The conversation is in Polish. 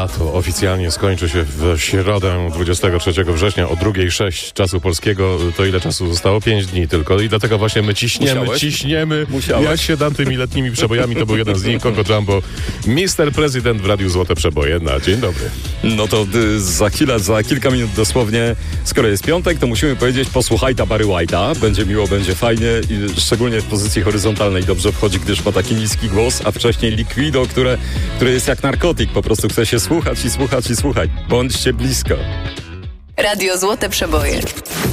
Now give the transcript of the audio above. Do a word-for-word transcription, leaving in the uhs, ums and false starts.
lato oficjalnie skończy się w środę dwudziestego trzeciego września o drugiej sześć czasu polskiego. To ile czasu zostało? Pięć dni tylko. I dlatego właśnie my ciśniemy, Musiałeś? ciśniemy. Musiałeś. Ja się dam tymi letnimi przebojami. To był jeden z nich. Coco Jumbo, mister Prezydent w Radiu Złote Przeboje. Na dzień dobry. No to y, za chwilę, za kilka minut dosłownie, skoro jest piątek, to musimy powiedzieć posłuchaj ta Barry White'a. Będzie miło, będzie fajnie i szczególnie w pozycji horyzontalnej dobrze wchodzi, gdyż ma taki niski głos, a wcześniej Liquido, które, które jest jak narkotyk. Po prostu chce się słuchać i słuchać i słuchać. Bądźcie blisko. Radio Złote Przeboje.